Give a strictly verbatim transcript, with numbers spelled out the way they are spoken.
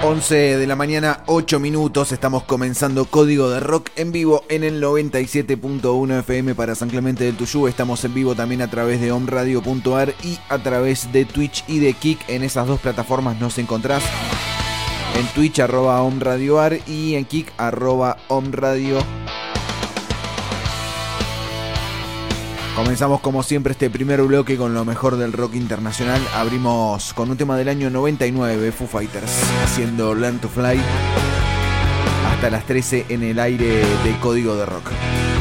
once de la mañana, ocho minutos, estamos comenzando Código de Rock en vivo en el noventa y siete punto uno F M para San Clemente del Tuyú. Estamos en vivo también a través de omradio punto ar y a través de Twitch y de Kick. En esas dos plataformas nos encontrás. En Twitch arroba omradioar y en Kick arroba omradio. Comenzamos como siempre este primer bloque con lo mejor del rock internacional. Abrimos con un tema del año noventa y nueve, Foo Fighters, haciendo Learn to Fly. Hasta las trece en el aire de Código de Rock.